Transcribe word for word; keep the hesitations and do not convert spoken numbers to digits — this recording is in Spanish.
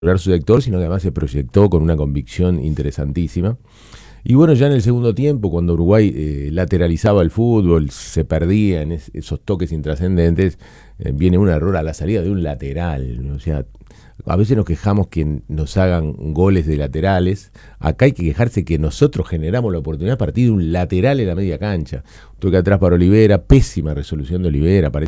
su sector, sino que además se proyectó con una convicción interesantísima. Y bueno, ya en el segundo tiempo, cuando Uruguay eh, lateralizaba el fútbol, se perdía en es, esos toques intrascendentes, eh, viene un error a la salida de un lateral. O sea, a veces nos quejamos que nos hagan goles de laterales. Acá hay que quejarse que nosotros generamos la oportunidad a partir de un lateral en la media cancha. Toque atrás para Olivera, pésima resolución de Olivera.